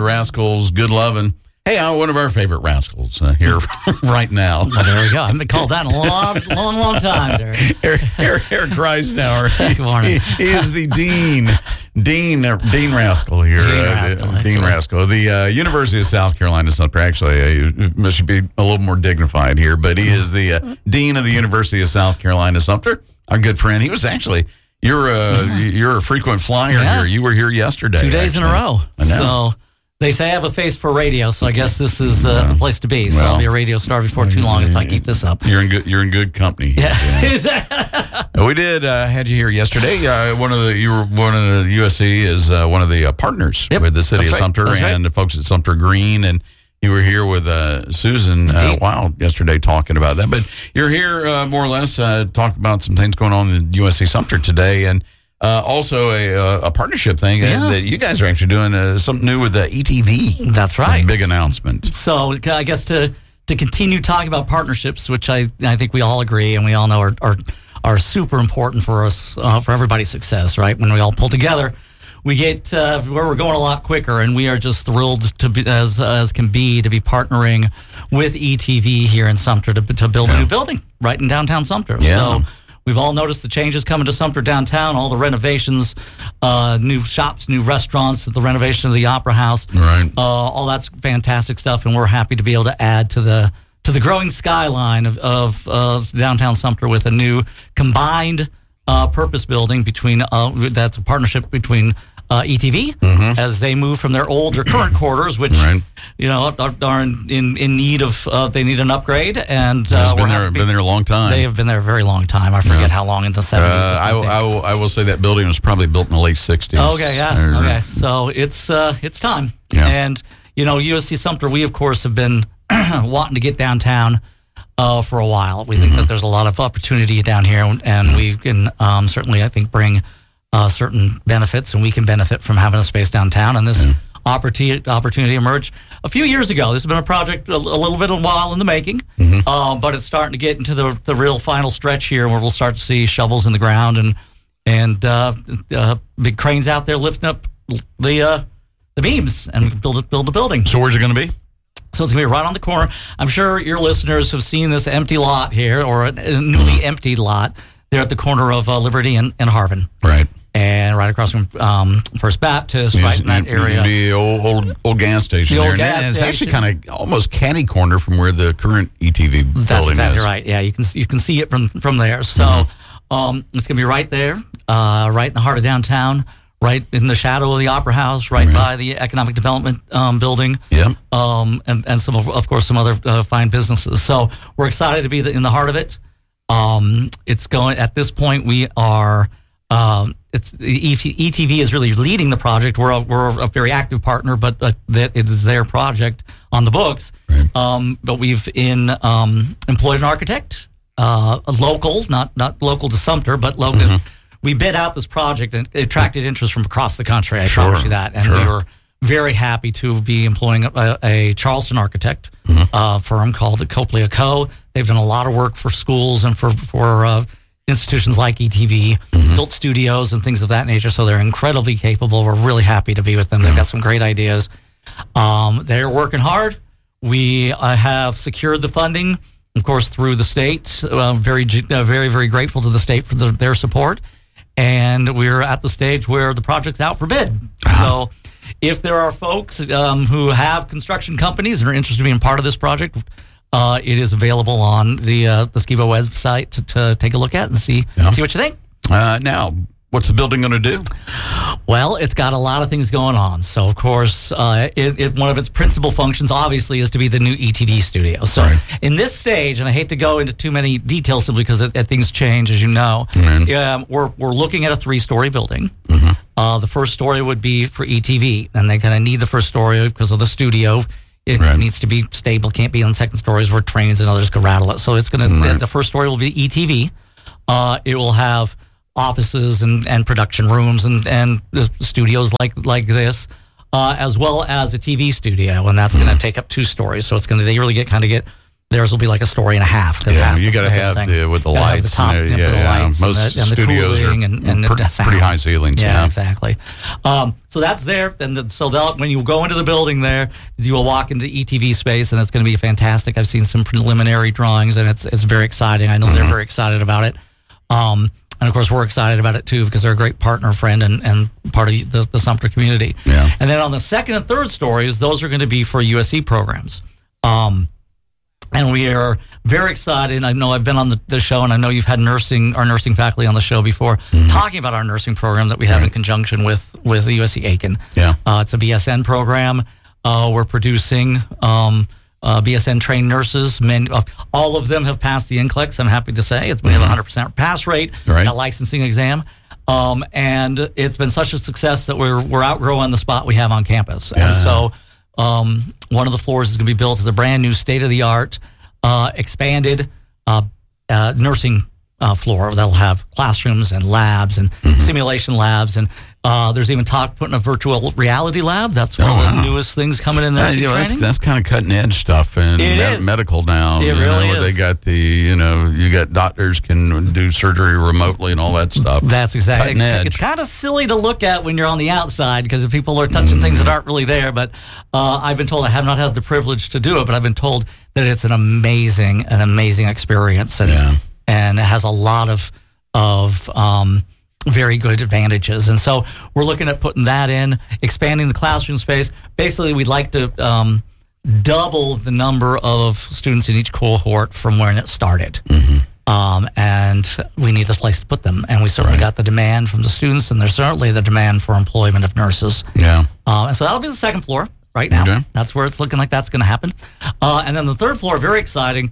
Rascals, Good Lovin'. Hey, one of our favorite Rascals here right now. Well, there we go. I haven't been called that in a long time, Derek. Eric Kreisnauer. Good morning. He is the Dean Rascal here. Dean Rascal. The University of South Carolina Sumter. Actually, should be a little more dignified here, but he is the Dean of the University of South Carolina Sumter. Our good friend. He was actually, you're a frequent flyer here. You were here yesterday. 2 days in a row. I know. So they say I have a face for radio, so I guess this is the place to be. So I'll be a radio star before too long if I keep this up. You're in good company. Yeah. We did had you here yesterday. You were one of the USC is one of the partners with the city of Sumter and the folks at Sumter Green, and you were here with Susan yesterday talking about that. But you're here more or less talk about some things going on in USC Sumter today, and also a partnership thing that you guys are actually doing something new with the ETV. That's right. Big announcement. So I guess to continue talking about partnersps, which I think we all agree and we all know are super important for us, for everybody's success, right? When we all pull together, we get where we're going a lot quicker, and we are just thrilled to be, as can be, to be partnering with ETV here in Sumter to build a new building right in downtown Sumter. Yeah. So we've all noticed the changes coming to Sumter downtown, all the renovations, new shops, new restaurants, the renovation of the Opera House. Right. All that's fantastic stuff, and we're happy to be able to add to the growing skyline of downtown Sumter with a new combined purpose building between that's a partnership between ETV as they move from their current quarters, which are in need of they need an upgrade, and been there a long time. They have been there a very long time. I forget how long, in the 70s. I will say that building was probably built in the late 60s. Okay, so it's time. And USC Sumter, we of course have been wanting to get downtown for a while. We think that there's a lot of opportunity down here, and we can certainly, I think, bring certain benefits, and we can benefit from having a space downtown. And this opportunity emerged a few years ago. This has been a project a while in the making, but it's starting to get into the real final stretch here, where we'll start to see shovels in the ground and big cranes out there lifting up the beams, and we can build the building. So where's it going to be? So it's going to be right on the corner. I'm sure your listeners have seen this empty lot here, or a newly emptied lot there at the corner of Liberty and Harvin. Right. And right across from First Baptist, right in that area. The old gas station there. And it's actually kind of almost catty corner from where the current ETV building is. That's exactly right. Yeah, you can see it from there. So it's going to be right there, right in the heart of downtown, right in the shadow of the Opera House, right by the Economic Development Building. Yeah. And some of course, some other fine businesses. So we're excited to be in the heart of it. It's going, at this point, we are, ETV is really leading the project. We're a very active partner, but that it is their project on the books. Right. But we've employed an architect, local, not local to Sumter, but local. We bid out this project, and it attracted interest from across the country. I promise you that. And we were very happy to be employing a Charleston architect firm called Copley & Co. They've done a lot of work for schools and for institutions like ETV, built studios and things of that nature. So they're incredibly capable. We're really happy to be with them. They've got some great ideas. They're working hard. We have secured the funding, of course, through the state. Very, very grateful to the state for their support. And we're at the stage where the project's out for bid. So if there are folks who have construction companies and are interested in being part of this project, it is available on the Skibo website to take a look at and see what you think. Now, what's the building going to do? Well, it's got a lot of things going on. So, of course, one of its principal functions, obviously, is to be the new ETV studio. So, in this stage, and I hate to go into too many details simply because things change, as you know, we're looking at a 3-story building. The first story would be for ETV, and they're going to need the first story because of the studio. It needs to be stable, can't be on second stories where trains and others could rattle it. So, it's going to the first story will be ETV. It will have offices and production rooms and studios like this, as well as a TV studio, and that's going to take up 2 stories. So it's going to really get theirs will be like a story and a half. You got to have with the lights. The top, and, the lights most and studios the are pretty high ceilings. Yeah, exactly. So that's there. And so when you go into the building there, you will walk into the ETV space, and it's going to be fantastic. I've seen some preliminary drawings, and it's very exciting. I know they're very excited about it. And of course, we're excited about it too because they're a great partner, friend, and part of the Sumter community. Yeah. And then on the second and third stories, those are going to be for USC programs. And we are very excited. I know I've been on the show, and I know you've had our nursing faculty on the show before, talking about our nursing program that we have in conjunction with USC Aiken. Yeah. It's a BSN program. We're producing BSN trained nurses. All of them have passed the NCLEX, I'm happy to say. We have a 100% pass rate, a licensing exam. And it's been such a success that we're outgrowing the spot we have on campus. And so one of the floors is going to be built as a brand new state-of-the-art, expanded nursing floor that'll have classrooms and labs and simulation labs. And there's even talk putting a virtual reality lab. That's one of the newest things coming in there. That's kind of cutting edge stuff in medical now. It really is. They got you got doctors can do surgery remotely and all that stuff. That's exactly. Cutting edge. It's kind of silly to look at when you're on the outside because people are touching things that aren't really there. But I've been told, I have not had the privilege to do it, but I've been told that it's an amazing experience, and it has a lot of very good advantages. And so we're looking at putting that in, expanding the classroom space. Basically, we'd like to double the number of students in each cohort from when it started. And we need a place to put them. And we certainly got the demand from the students, and there's certainly the demand for employment of nurses. Yeah. And so that'll be the second floor right now. Okay. That's where it's looking like that's going to happen. And then the third floor, very exciting.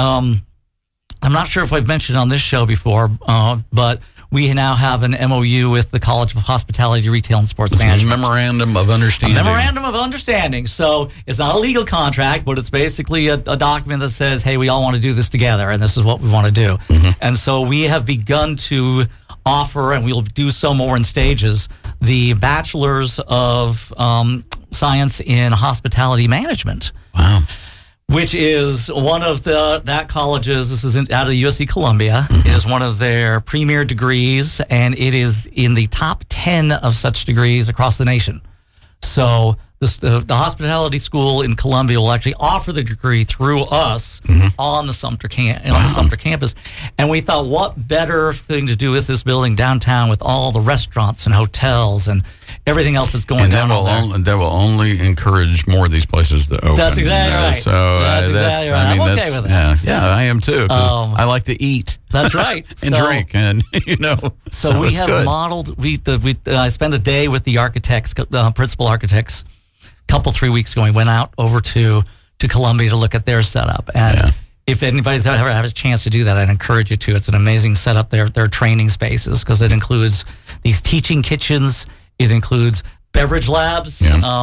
I'm not sure if I've mentioned on this show before, but we now have an MOU with the College of Hospitality, Retail, and Sports Management. Memorandum of Understanding. A memorandum of Understanding. So it's not a legal contract, but it's basically a document that says, hey, we all want to do this together, and this is what we want to do. And so we have begun to offer, and we'll do so more in stages, the Bachelor's of Science in Hospitality Management. Wow. Which is one of that college's, this is out of USC Columbia, it is one of their premier degrees, and it is in the top 10 of such degrees across the nation. So the hospitality school in Columbia will actually offer the degree through us on the Sumter campus. And we thought, what better thing to do with this building downtown with all the restaurants and hotels and everything else that's going on there. That will only encourage more of these places to open. That's exactly right. So that's exactly right. I'm okay with that. Yeah, I am too. I like to eat. That's right. And drink, and So we have good. Modeled. I spent a day with the architects, principal architects, a couple 3 weeks ago. We went out over to Columbia to look at their setup, and if anybody's ever had a chance to do that, I'd encourage you to. It's an amazing setup. Their training spaces, because it includes these teaching kitchens. It includes beverage labs.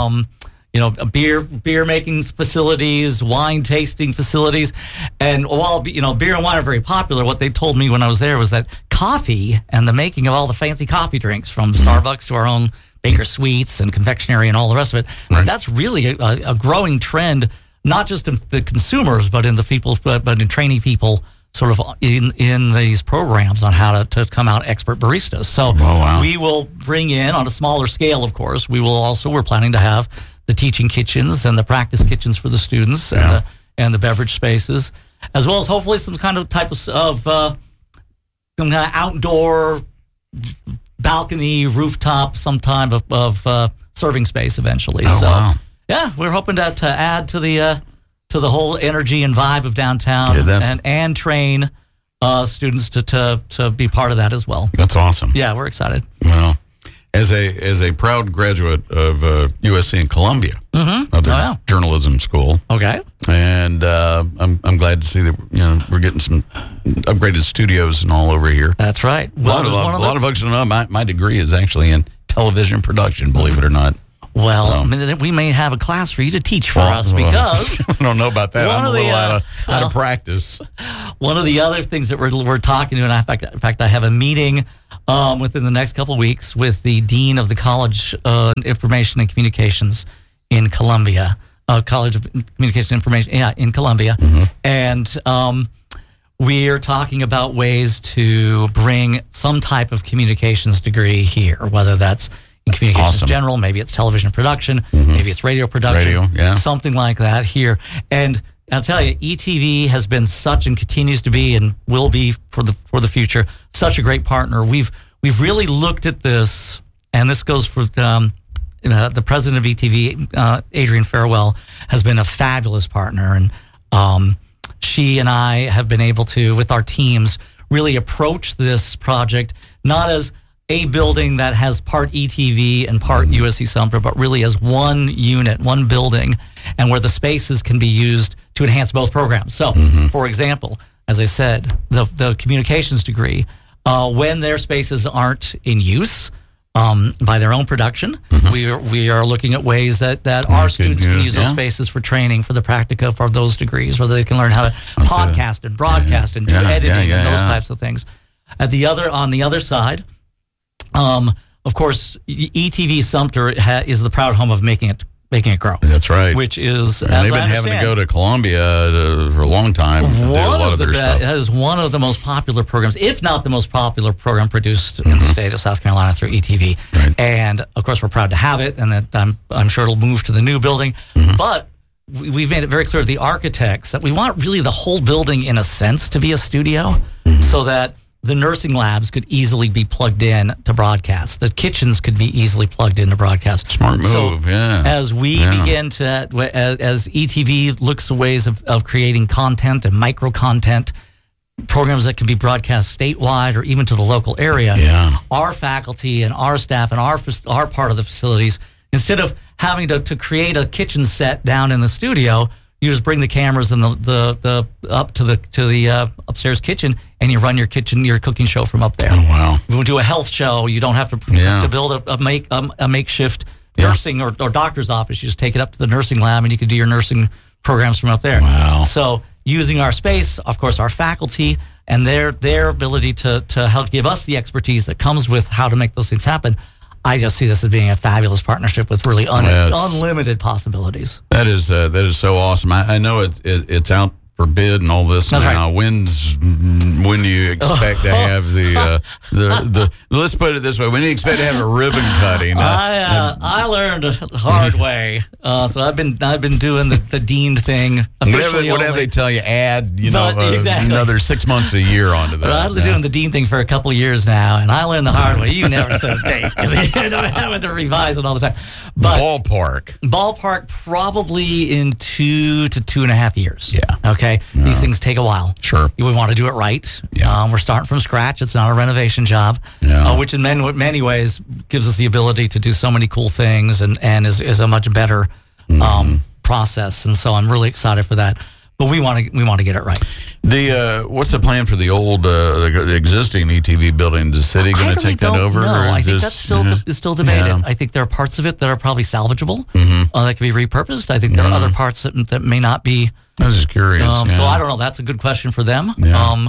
Beer making facilities, wine tasting facilities. And while beer and wine are very popular, what they told me when I was there was that coffee and the making of all the fancy coffee drinks, from Starbucks to our own Baker Sweets and confectionery and all the rest of it, that's really a growing trend, not just in the consumers, but in the people, but in training people sort of in these programs on how to come out expert baristas. So we will bring in, on a smaller scale, of course, we're planning to have the teaching kitchens and the practice kitchens for the students and the beverage spaces, as well as hopefully some kind of type of some kind of outdoor balcony, rooftop, some type of serving space eventually. We're hoping to add to the whole energy and vibe of downtown and train students to be part of that as well. That's awesome. Yeah, we're excited. Well, as a proud graduate of USC in Columbia, of their journalism school. Okay. And I'm glad to see that we're getting some upgraded studios and all over here. That's right. A lot of folks don't know my degree is actually in television production, believe it or not. Well, we may have a class for you to teach for us, because I don't know about that. I'm a little out of practice. One of the other things that we're talking to, and in fact, I have a meeting within the next couple of weeks with the dean of the College of Information and Communications in Columbia, College of Communication Information, in Columbia, and we're talking about ways to bring some type of communications degree here, whether that's in communications in general, maybe it's television production, maybe it's radio production, something like that here. And I'll tell you, ETV has been such and continues to be and will be for the future such a great partner. We've really looked at this, and this goes for the president of ETV, Adrienne Farwell, has been a fabulous partner, and she and I have been able to, with our teams, really approach this project not as a building that has part ETV and part USC Sumter, but really as one unit, one building, and where the spaces can be used to enhance both programs. So, for example, as I said, the communications degree, when their spaces aren't in use by their own production, we are looking at ways that our students can use those spaces for training, for the practica, for those degrees, whether they can learn how to podcast and broadcast and do editing and those types of things. On the other side, of course, ETV Sumter is the proud home of making it grow. That's right. Which is, and they've been having to go to Columbia for a long time to do a lot of their stuff. That is one of the most popular programs, if not the most popular program produced in the state of South Carolina through ETV. Right. And of course, we're proud to have it, and that I'm sure it'll move to the new building. But we've made it very clear to the architects that we want really the whole building, in a sense, to be a studio, so that the nursing labs could easily be plugged in to broadcast. The kitchens could be easily plugged into broadcast. Smart move, As we begin to, as ETV looks at ways of creating content and micro content, programs that can be broadcast statewide or even to the local area, our faculty and our staff and our part of the facilities, instead of having to create a kitchen set down in the studio, you just bring the cameras and the up to the upstairs kitchen, and you run your cooking show from up there. Oh wow! We'll do a health show. You don't have to build a makeshift nursing or doctor's office. You just take it up to the nursing lab, and you can do your nursing programs from up there. Wow! So using our space, of course, our faculty and their ability to help give us the expertise that comes with how to make those things happen. I just see this as being a fabulous partnership with really unlimited possibilities. That is so awesome. I know it's out for bid and all this now. Right. When do you expect to have the let's put it this way, when do you expect to have a ribbon cutting? I learned the hard way. So I've been doing the dean thing officially. Whatever they tell you, add another 6 months a year onto that. I've been doing the dean thing for a couple of years now, and I learned the hard way. You never set a date because I'm having to revise it all the time. But ballpark probably in 2 to 2.5 years. Yeah. Okay. These things take a while. Sure. We want to do it right. Yeah. We're starting from scratch. It's not a renovation job, which in many ways gives us the ability to do so many cool things and is a much better process. And so I'm really excited for that. But we want to get it right. What's the plan for the old the existing ETV building? Is the city going to take that over? No, I think that's still debated. Yeah. I think there are parts of it that are probably salvageable, that can be repurposed. I think there are other parts that may not be. I was just curious. So I don't know. That's a good question for them. Yeah.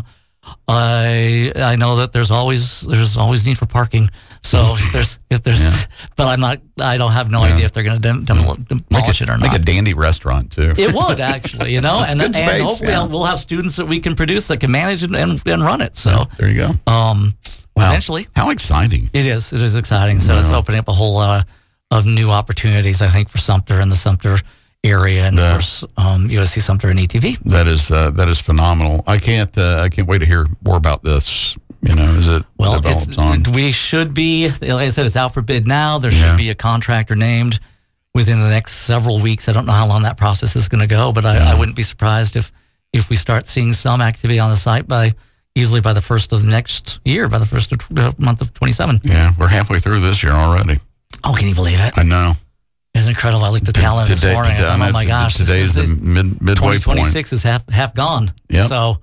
I know that there's always need for parking. So if there's, but I don't have no idea if they're going to demolish it or not. Like a dandy restaurant too. It would actually, and hopefully we'll have students that we can produce that can manage it and run it. So there you go. Wow. Eventually. How exciting. It is. It is exciting. So it's opening up a whole lot of new opportunities, I think, for Sumter and the Sumter area, and of course USC Sumter and ETV. That is phenomenal. I can't wait to hear more about this. Is it developed on? We should be, like I said, it's out for bid now. There should be a contractor named within the next several weeks. I don't know how long that process is going to go, but I wouldn't be surprised if we start seeing some activity on the site easily by the first of next year, by the first of month of 27. Yeah, we're halfway through this year already. Oh, can you believe it? I know. It's incredible. I looked at the calendar this morning. Oh my gosh! Today's the midway point. 2026 is half gone. Yeah. So,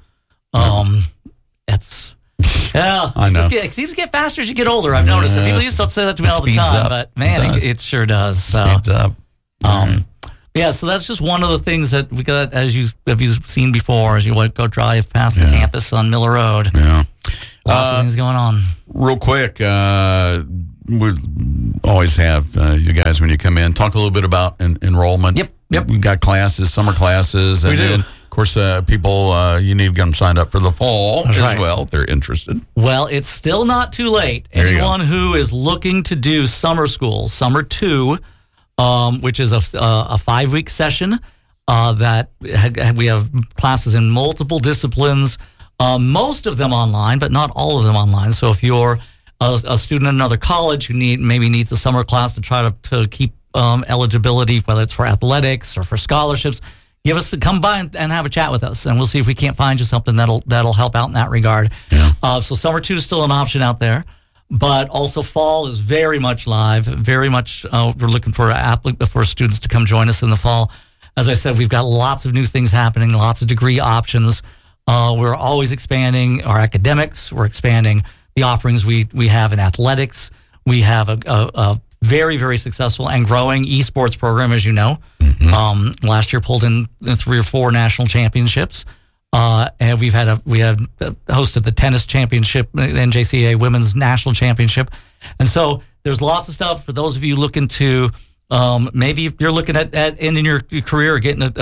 it's I know. It seems to get faster as you get older. I've noticed. People used to say that to me all the time, but man, it sure does. So, speeds up. So that's just one of the things that we got, as you've seen before, as you go drive past the campus on Miller Road. Yeah. Lots of things going on. Real quick, we always have you guys, when you come in, talk a little bit about enrollment. Yep. Yep. We've got classes, summer classes. And we do. Then, of course, people, you need to get them signed up for the fall as well if they're interested. Well, it's still not too late. Anyone who is looking to do summer school, Summer 2, which is a 5-week session that we have classes in multiple disciplines, most of them online, but not all of them online. So if you're a student in another college who maybe needs a summer class to try to keep eligibility, whether it's for athletics or for scholarships, come by and have a chat with us, and we'll see if we can't find you something that'll help out in that regard. Yeah. So Summer 2 is still an option out there, but also fall is very much live. Very much, we're looking for students to come join us in the fall. As I said, we've got lots of new things happening, lots of degree options. We're always expanding our academics. We're expanding the offerings we have in athletics. We have a very, very successful and growing esports program, as you know. Mm-hmm. Last year pulled in 3 or 4 national championships. And we have hosted the tennis championship, NJCAA Women's National Championship. And so there's lots of stuff for those of you looking to, maybe you're looking at ending your career or getting a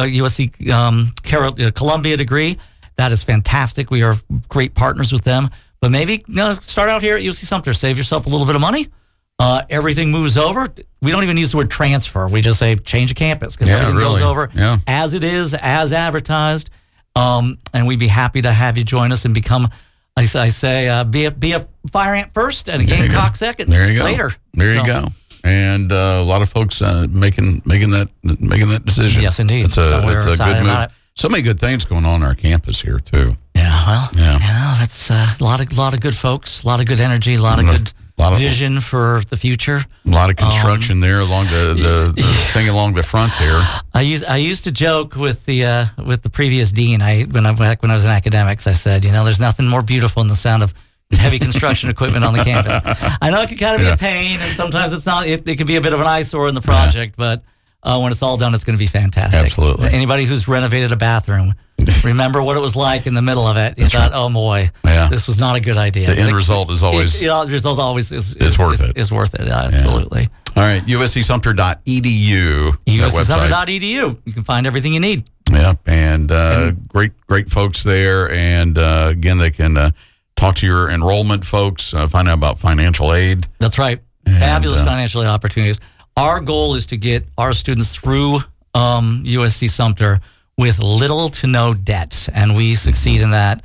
USC Columbia degree. That is fantastic. We are great partners with them. But maybe start out here at USC Sumter. Save yourself a little bit of money. Everything moves over. We don't even use the word transfer. We just say change of campus because everything goes over as it is, as advertised. And we'd be happy to have you join us and become, I say, be a fire ant first and a Gamecock second. There you go. Later. There you go. And a lot of folks making that decision. Yes, indeed. It's a good move. So many good things going on our campus here too. Yeah, well, it's a lot of good folks, a lot of good energy, a lot of good vision for the future. A lot of construction there along the thing along the front there. I used to joke with the previous dean. When I was in academics, I said, there's nothing more beautiful than the sound of heavy construction equipment on the campus. I know it can kind of be a pain, and sometimes it's not. It can be a bit of an eyesore in the project, but when it's all done, it's going to be fantastic. Absolutely. Anybody who's renovated a bathroom, remember what it was like in the middle of it. You thought, oh boy, this was not a good idea. The end result is always. The result always is worth it. Is worth it. Absolutely. All right, uscsumter.edu. uscsumter.edu. You can find everything you need. Yeah, and great folks there. And again, they can talk to your enrollment folks, find out about financial aid. That's right. Fabulous financial aid opportunities. Our goal is to get our students through USC Sumter with little to no debt, and we succeed in that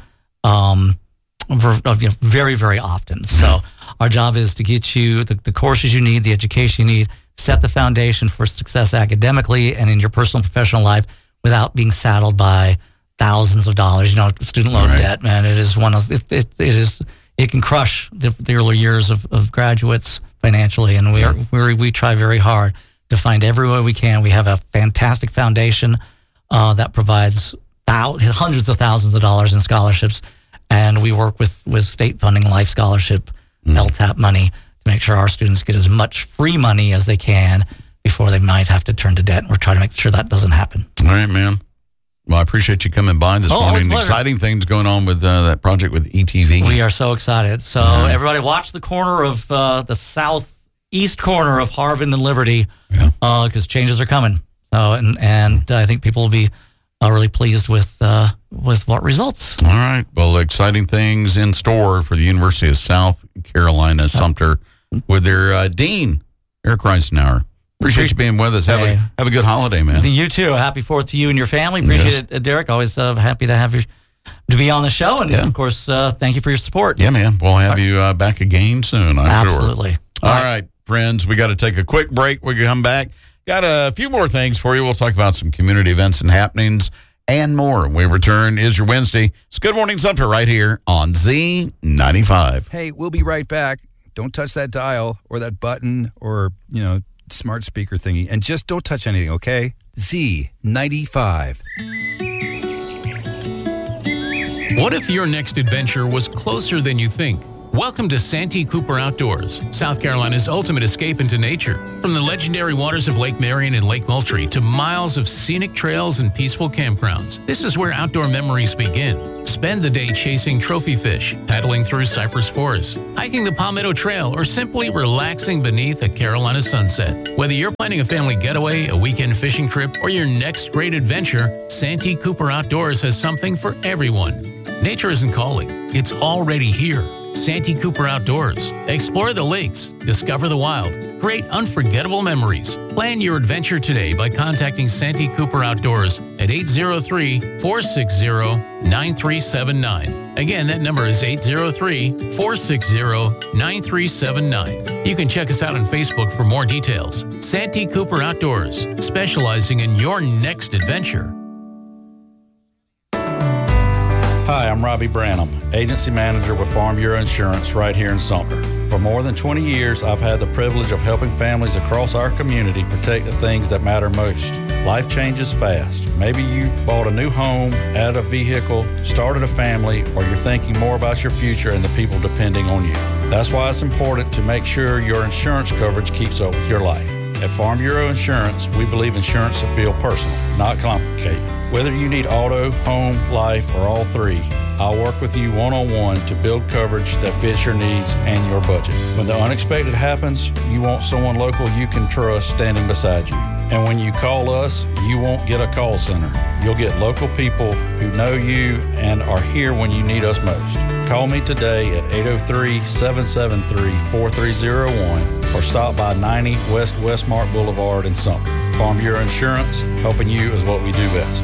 very, very often. So our job is to get you the courses you need, the education you need, set the foundation for success academically and in your personal and professional life without being saddled by thousands of dollars. Student loan debt, man, it is one of it can crush the early years of graduates financially, and we try very hard to find every way we can. We have a fantastic foundation that provides hundreds of thousands of dollars in scholarships, and we work with state funding, life scholarship, LTAP money to make sure our students get as much free money as they can before they might have to turn to debt. And we're trying to make sure that doesn't happen. All right, man. Well, I appreciate you coming by this morning. Exciting things going on with that project with ETV. We are so excited. So everybody watch the corner of the southeast corner of Harvin and Liberty because changes are coming. And I think people will be really pleased with what results. All right. Well, exciting things in store for the University of South Carolina, Sumter, with their dean, Eric Reisenauer. Appreciate you being with us. Have a good holiday, man. You too. Happy 4th to you and your family. Appreciate it, Derek. Always happy to have you to be on the show. And, of course, thank you for your support. Yeah, man. We'll have you back again soon, I'm sure. Absolutely. All right, friends. We got to take a quick break. We're going to come back. Got a few more things for you. We'll talk about some community events and happenings and more. When we return, is your Wednesday. It's Good Morning Sumter right here on Z95. Hey, we'll be right back. Don't touch that dial or that button or, smart speaker thingy, and just don't touch anything, okay? Z95. What if your next adventure was closer than you think? Welcome to Santee Cooper Outdoors, South Carolina's ultimate escape into nature. From the legendary waters of Lake Marion and Lake Moultrie to miles of scenic trails and peaceful campgrounds, this is where outdoor memories begin. Spend the day chasing trophy fish, paddling through cypress forests, hiking the Palmetto Trail, or simply relaxing beneath a Carolina sunset. Whether you're planning a family getaway, a weekend fishing trip, or your next great adventure, Santee Cooper Outdoors has something for everyone. Nature isn't calling, it's already here. Santee Cooper Outdoors. Explore the lakes, discover the wild, create unforgettable memories. Plan your adventure today by contacting Santee Cooper Outdoors at 803-460-9379. Again, that number is 803-460-9379. You can check us out on Facebook for more details. Santee Cooper Outdoors, specializing in your next adventure. Hi, I'm Robbie Branham, Agency Manager with Farm Bureau Insurance right here in Sumter. For more than 20 years, I've had the privilege of helping families across our community protect the things that matter most. Life changes fast. Maybe you've bought a new home, added a vehicle, started a family, or you're thinking more about your future and the people depending on you. That's why it's important to make sure your insurance coverage keeps up with your life. At Farm Bureau Insurance, we believe insurance should feel personal, not complicated. Whether you need auto, home, life, or all three, I'll work with you one-on-one to build coverage that fits your needs and your budget. When the unexpected happens, you want someone local you can trust standing beside you. And when you call us, you won't get a call center. You'll get local people who know you and are here when you need us most. Call me today at 803-773-4301 or stop by 90 West Westmark Boulevard in Sumter. Farm Bureau Insurance, helping you is what we do best.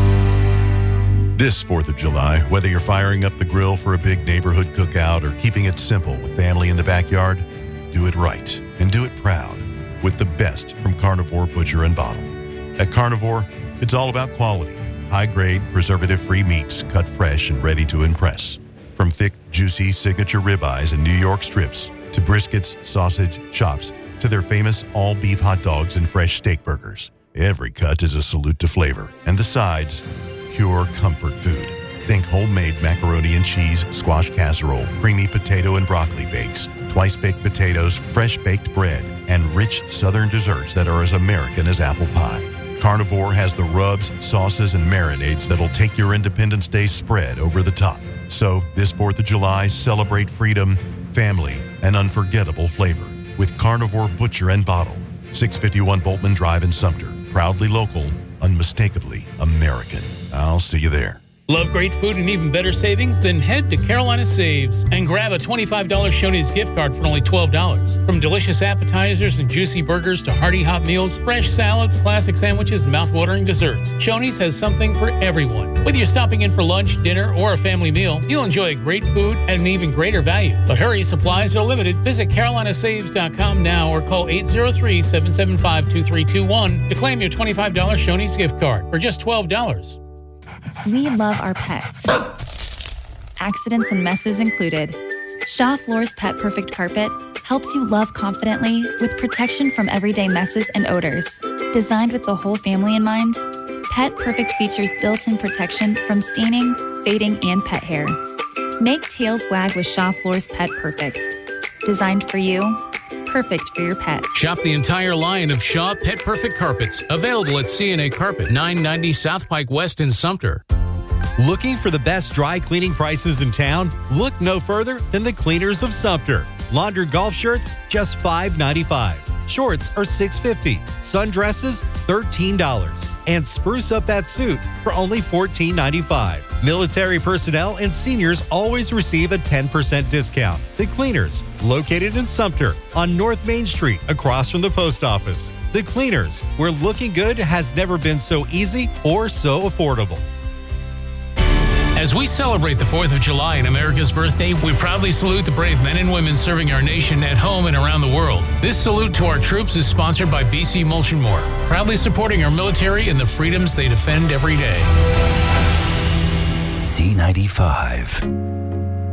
This 4th of July, whether you're firing up the grill for a big neighborhood cookout or keeping it simple with family in the backyard, do it right and do it proud with the best from Carnivore Butcher and Bottle. At Carnivore, it's all about quality, high-grade, preservative-free meats cut fresh and ready to impress. From thick, juicy signature ribeyes and New York strips to briskets, sausage, chops, to their famous all-beef hot dogs and fresh steak burgers. Every cut is a salute to flavor. And the sides, pure comfort food. Think homemade macaroni and cheese, squash casserole, creamy potato and broccoli bakes, twice-baked potatoes, fresh-baked bread, and rich southern desserts that are as American as apple pie. Carnivore has the rubs, sauces, and marinades that'll take your Independence Day spread over the top. So, this 4th of July, celebrate freedom, family, and unforgettable flavor with Carnivore Butcher and Bottle. 651 Boltman Drive in Sumter. Proudly local, unmistakably American. I'll see you there. Love great food and even better savings? Then head to Carolina Saves and grab a $25 Shoney's gift card for only $12. From delicious appetizers and juicy burgers to hearty hot meals, fresh salads, classic sandwiches, and mouth-watering desserts, Shoney's has something for everyone. Whether you're stopping in for lunch, dinner, or a family meal, you'll enjoy great food at an even greater value. But hurry, supplies are limited. Visit carolinasaves.com now or call 803-775-2321 to claim your $25 Shoney's gift card for just $12. We love our pets. Accidents and messes included. Shaw Floor's Pet Perfect Carpet helps you love confidently with protection from everyday messes and odors. Designed with the whole family in mind, Pet Perfect features built-in protection from staining, fading, and pet hair. Make tails wag with Shaw Floor's Pet Perfect. Designed for you, perfect for your pet. Shop the entire line of Shaw Pet Perfect carpets, available at CNA Carpet, 990 South Pike West in Sumter. Looking for the best dry cleaning prices in town? Look no further than the Cleaners of Sumter. Laundered golf shirts, just $5.95. Shorts are $6.50. Sundresses, $13. And spruce up that suit for only $14.95. Military personnel and seniors always receive a 10% discount. The Cleaners, located in Sumter on North Main Street across from the post office. The Cleaners, where looking good has never been so easy or so affordable. As we celebrate the 4th of July and America's birthday, we proudly salute the brave men and women serving our nation at home and around the world. This salute to our troops is sponsored by BC Mulch & More, proudly supporting our military and the freedoms they defend every day. C95.